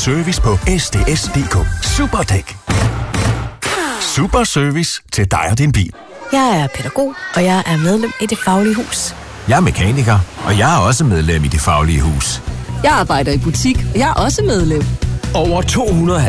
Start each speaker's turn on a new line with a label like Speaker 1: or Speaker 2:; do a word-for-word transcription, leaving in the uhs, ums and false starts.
Speaker 1: service på S D S punktum D K. Superdæk. Super service til dig og din bil.
Speaker 2: Jeg er pædagog, og jeg er medlem i Det Faglige Hus.
Speaker 3: Jeg er mekaniker, og jeg er også medlem i Det Faglige Hus.
Speaker 4: Jeg arbejder i butik, og jeg er også medlem.
Speaker 5: Over to hundrede